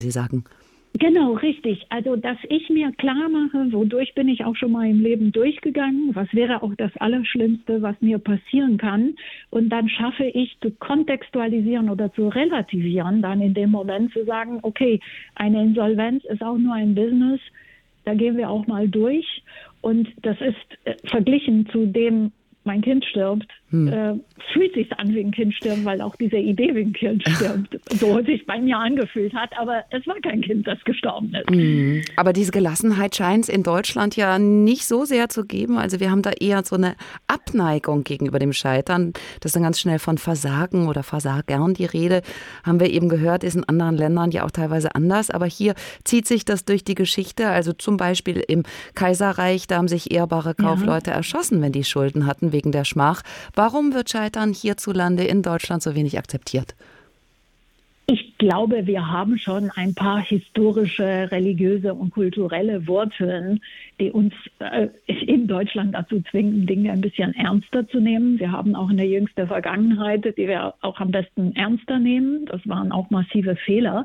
Sie sagen. Genau, richtig. Also, dass ich mir klar mache, wodurch bin ich auch schon mal im Leben durchgegangen, was wäre auch das Allerschlimmste, was mir passieren kann. Und dann schaffe ich zu kontextualisieren oder zu relativieren, dann in dem Moment zu sagen, okay, eine Insolvenz ist auch nur ein Business, da gehen wir auch mal durch. Und das ist verglichen zu dem, mein Kind stirbt, fühlt sich an wie ein Kind stirbt, weil auch diese Idee wie ein Kind stirbt, so sich bei mir angefühlt hat. Aber es war kein Kind, das gestorben ist. Aber diese Gelassenheit scheint es in Deutschland ja nicht so sehr zu geben. Also wir haben da eher so eine Abneigung gegenüber dem Scheitern. Das ist dann ganz schnell von Versagen oder Versagern die Rede. Haben wir eben gehört, ist in anderen Ländern ja auch teilweise anders. Aber hier zieht sich das durch die Geschichte. Also zum Beispiel im Kaiserreich, da haben sich ehrbare Kaufleute erschossen, wenn die Schulden hatten wegen der Schmach. Warum wird Scheitern hierzulande in Deutschland so wenig akzeptiert? Ich glaube, wir haben schon ein paar historische, religiöse und kulturelle Wurzeln, die uns in Deutschland dazu zwingen, Dinge ein bisschen ernster zu nehmen. Wir haben auch in der jüngsten Vergangenheit, die wir auch am besten ernster nehmen. Das waren auch massive Fehler.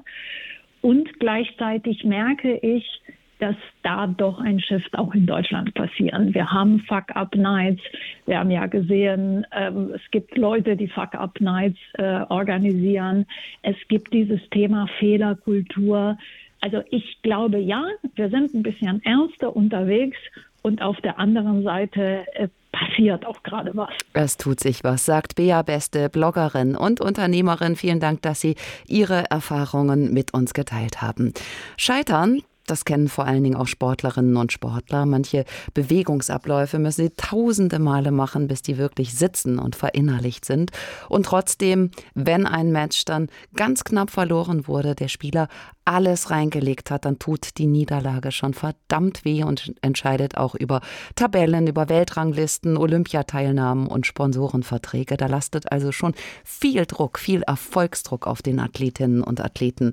Und gleichzeitig merke ich, dass da doch ein Shift auch in Deutschland passieren. Wir haben Fuck-Up-Nights. Wir haben ja gesehen, es gibt Leute, die Fuck-Up-Nights organisieren. Es gibt dieses Thema Fehlerkultur. Also ich glaube, ja, wir sind ein bisschen ernster unterwegs und auf der anderen Seite passiert auch gerade was. Es tut sich was, sagt Bea Beste, Bloggerin und Unternehmerin. Vielen Dank, dass Sie Ihre Erfahrungen mit uns geteilt haben. Scheitern, das kennen vor allen Dingen auch Sportlerinnen und Sportler. Manche Bewegungsabläufe müssen sie tausende Male machen, bis die wirklich sitzen und verinnerlicht sind. Und trotzdem, wenn ein Match dann ganz knapp verloren wurde, der Spieler alles reingelegt hat, dann tut die Niederlage schon verdammt weh und entscheidet auch über Tabellen, über Weltranglisten, Olympiateilnahmen und Sponsorenverträge. Da lastet also schon viel Druck, viel Erfolgsdruck auf den Athletinnen und Athleten.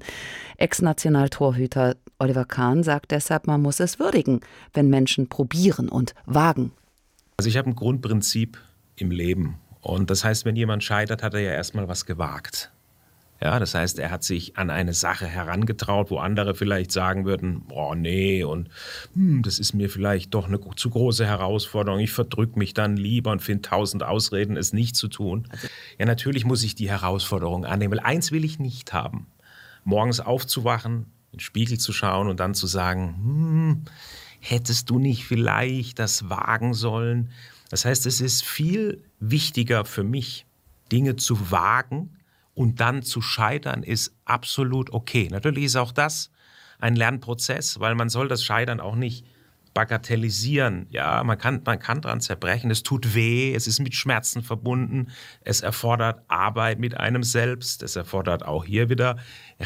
Ex-Nationaltorhüter Oliver Kahn sagt deshalb, man muss es würdigen, wenn Menschen probieren und wagen. Also ich habe ein Grundprinzip im Leben. Und das heißt, wenn jemand scheitert, hat er ja erstmal was gewagt. Ja, das heißt, er hat sich an eine Sache herangetraut, wo andere vielleicht sagen würden, oh nee, und das ist mir vielleicht doch eine zu große Herausforderung. Ich verdrücke mich dann lieber und finde 1000 Ausreden, es nicht zu tun. Ja, natürlich muss ich die Herausforderung annehmen, weil eins will ich nicht haben. Morgens aufzuwachen, in den Spiegel zu schauen und dann zu sagen, hättest du nicht vielleicht das wagen sollen? Das heißt, es ist viel wichtiger für mich, Dinge zu wagen und dann zu scheitern, ist absolut okay. Natürlich ist auch das ein Lernprozess, weil man soll das Scheitern auch nicht bagatellisieren. Ja, man kann dran zerbrechen, es tut weh, es ist mit Schmerzen verbunden, es erfordert Arbeit mit einem selbst, es erfordert auch hier wieder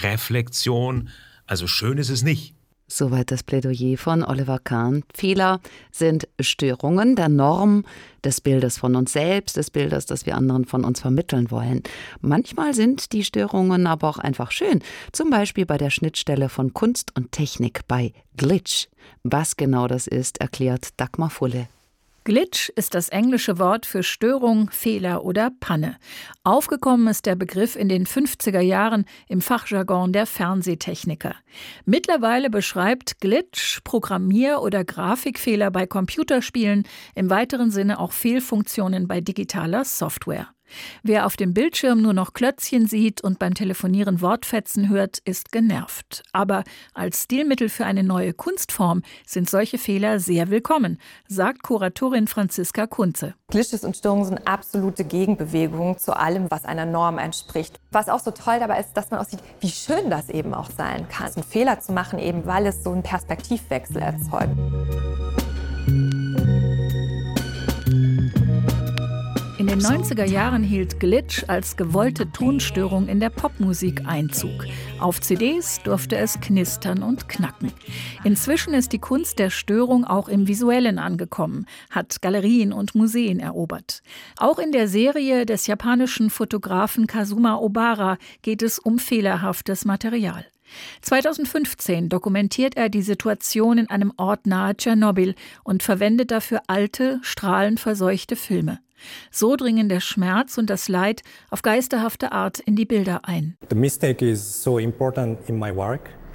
Reflexion. Also schön ist es nicht. Soweit das Plädoyer von Oliver Kahn. Fehler sind Störungen der Norm, des Bildes von uns selbst, des Bildes, das wir anderen von uns vermitteln wollen. Manchmal sind die Störungen aber auch einfach schön. Zum Beispiel bei der Schnittstelle von Kunst und Technik bei Glitch. Was genau das ist, erklärt Dagmar Fulle. Glitch ist das englische Wort für Störung, Fehler oder Panne. Aufgekommen ist der Begriff in den 50er Jahren im Fachjargon der Fernsehtechniker. Mittlerweile beschreibt Glitch Programmier- oder Grafikfehler bei Computerspielen, im weiteren Sinne auch Fehlfunktionen bei digitaler Software. Wer auf dem Bildschirm nur noch Klötzchen sieht und beim Telefonieren Wortfetzen hört, ist genervt. Aber als Stilmittel für eine neue Kunstform sind solche Fehler sehr willkommen, sagt Kuratorin Franziska Kunze. Glitches und Störungen sind absolute Gegenbewegungen zu allem, was einer Norm entspricht. Was auch so toll dabei ist, dass man auch sieht, wie schön das eben auch sein kann. Einen Fehler zu machen, eben weil es so einen Perspektivwechsel erzeugt. In den 90er Jahren hielt Glitch als gewollte Tonstörung in der Popmusik Einzug. Auf CDs durfte es knistern und knacken. Inzwischen ist die Kunst der Störung auch im Visuellen angekommen, hat Galerien und Museen erobert. Auch in der Serie des japanischen Fotografen Kazuma Obara geht es um fehlerhaftes Material. 2015 dokumentiert er die Situation in einem Ort nahe Tschernobyl und verwendet dafür alte, strahlenverseuchte Filme. So dringen der Schmerz und das Leid auf geisterhafte Art in die Bilder ein. The mistake is so important in my work.